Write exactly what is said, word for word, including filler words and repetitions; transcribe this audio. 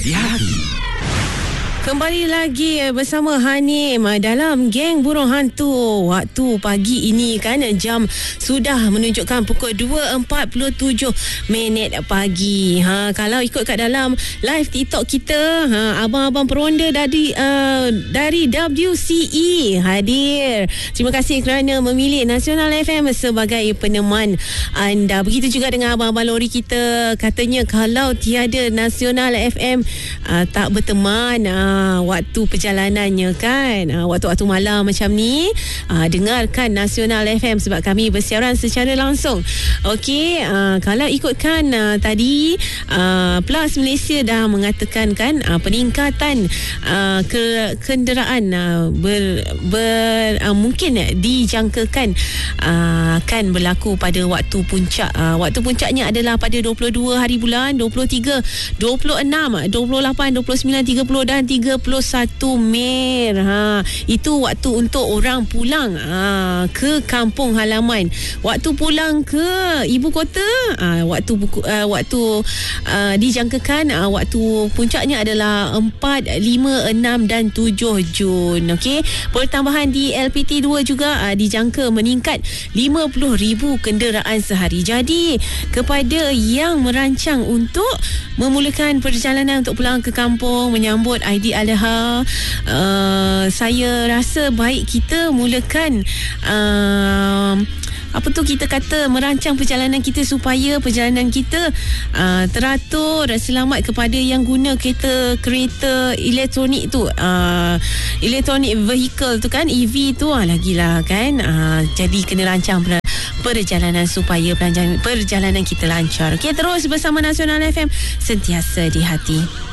Di hati. Kembali lagi bersama Hanim dalam Geng Burung Hantu. Waktu pagi ini kan jam sudah menunjukkan pukul dua empat puluh tujuh minit pagi. Ha, kalau ikut kat dalam live TikTok kita, ha, abang-abang peronda dari uh, dari W C E hadir. Terima kasih kerana memilih Nasional F M sebagai peneman anda. Begitu juga dengan abang-abang lori kita. Katanya kalau tiada Nasional F M uh, tak berteman. Uh, waktu perjalanannya kan, uh, waktu-waktu malam macam ni, uh, dengarkan Nasional F M sebab kami bersiaran secara langsung. Okey, uh, kalau ikutkan uh, tadi uh, Plus Malaysia dah mengatakan kan uh, peningkatan uh, ke kenderaan uh, ber, ber uh, mungkin dijangkakan uh, akan berlaku pada waktu puncak. Uh, waktu puncaknya adalah pada dua puluh dua hari bulan, dua puluh tiga, dua puluh enam, dua puluh lapan, dua puluh sembilan, tiga puluh dan tiga puluh satu Mei. Ha, itu waktu untuk orang pulang ha, ke kampung halaman. Waktu pulang ke ibu kota, ha, waktu buku, uh, waktu uh, dijangkakan uh, waktu puncaknya adalah empat, lima, enam dan tujuh Jun. Okey, pertambahan di L P T dua juga uh, dijangka meningkat lima puluh ribu kenderaan sehari. Jadi kepada yang merancang untuk memulakan perjalanan untuk pulang ke kampung menyambut Aidiladha, uh, saya rasa baik kita mulakan uh, apa tu kita kata merancang perjalanan kita supaya perjalanan kita uh, teratur, selamat. Kepada yang guna kereta kereta elektronik tu, uh, electronic vehicle tu kan, E V tu, uh, lagilah kan, uh, jadi kena rancang perjalanan supaya perjalanan kita lancar. Okey, terus bersama Nasional F M, sentiasa di hati.